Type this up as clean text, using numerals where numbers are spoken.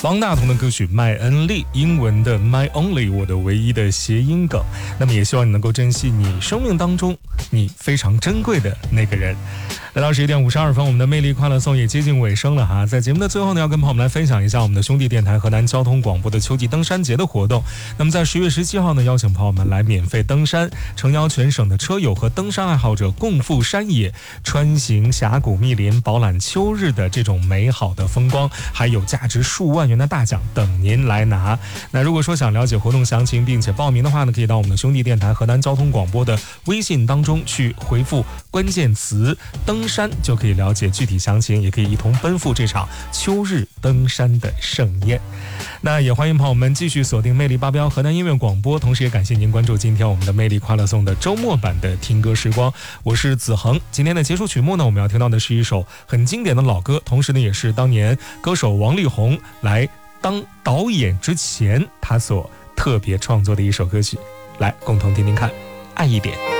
方大同的歌曲 My Only， 英文的 My Only， 我的唯一的谐音梗。那么也希望你能够珍惜你生命当中你非常珍贵的那个人。来到11点52分，我们的魅力快乐颂也接近尾声了哈。在节目的最后呢，要跟朋友们来分享一下我们的兄弟电台河南交通广播的秋季登山节的活动。那么在10月17号呢，邀请朋友们来免费登山，诚邀全省的车友和登山爱好者共赴山野，穿行峡谷密林，饱览秋日的这种美好的风光，还有价值数万元的大奖等您来拿。那如果说想了解活动详情并且报名的话呢，可以到我们的兄弟电台河南交通广播的微信当中去回复关键词登山，就可以了解具体详情，也可以一同奔赴这场秋日登山的盛宴。那也欢迎朋友们继续锁定魅力八标河南音乐广播，同时也感谢您关注今天我们的魅力快乐颂的周末版的听歌时光，我是子恒。今天的结束曲目呢，我们要听到的是一首很经典的老歌，同时呢也是当年歌手王力宏来当导演之前他所特别创作的一首歌曲，来共同听听看，爱一点。